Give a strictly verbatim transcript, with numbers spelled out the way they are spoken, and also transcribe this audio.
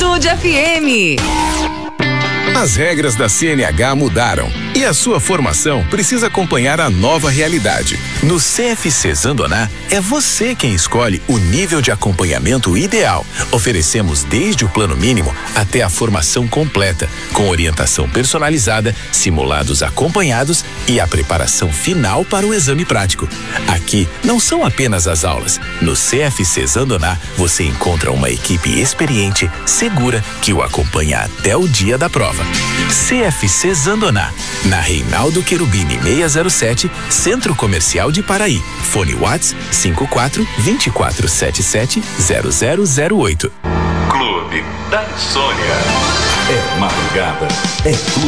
Juventude F M. As regras da C N H mudaram e a sua formação precisa acompanhar a nova realidade. No C F C Zandoná, é você quem escolhe o nível de acompanhamento ideal. Oferecemos desde o plano mínimo até a formação completa, com orientação personalizada, simulados acompanhados e a preparação final para o exame prático. Aqui não são apenas as aulas. No C F C Zandoná, você encontra uma equipe experiente, segura, que o acompanha até o dia da prova. C F C Zandoná, na Reinaldo Querubini seiscentos e sete, Centro Comercial de Paraí. Fone Whats cinco quatro, dois quatro sete sete, zero zero zero oito. Clube da Insônia. É madrugada, é clube.